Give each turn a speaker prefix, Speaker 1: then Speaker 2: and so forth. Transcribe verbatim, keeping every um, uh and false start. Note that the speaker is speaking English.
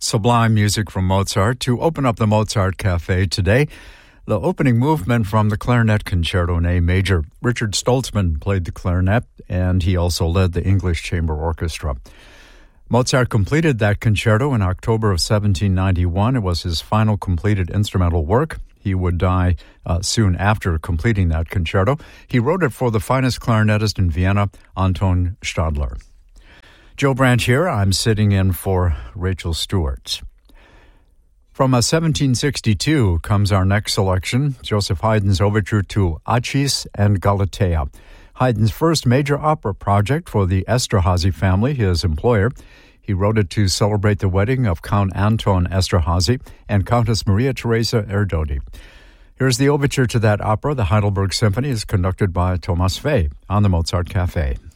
Speaker 1: Sublime music from Mozart to open up the Mozart Cafe today. The opening movement from the Clarinet Concerto in A Major. Richard Stoltzman played the clarinet, and he also led the English Chamber Orchestra. Mozart completed that concerto in October of seventeen ninety-one. It was his final completed instrumental work. He would die uh, soon after completing that concerto. He wrote it for the finest clarinetist in Vienna, Anton Stadler. Joe Branch here. I'm sitting in for Rachel Stewart. From a seventeen sixty-two comes our next selection, Joseph Haydn's overture to Achis and Galatea. Haydn's first major opera project for the Esterházy family, his employer. He wrote it to celebrate the wedding of Count Anton Esterházy and Countess Maria Theresa Erdődy. Here's the overture to that opera. The Heidelberg Symphony is conducted by Thomas Fay on the Mozart Cafe.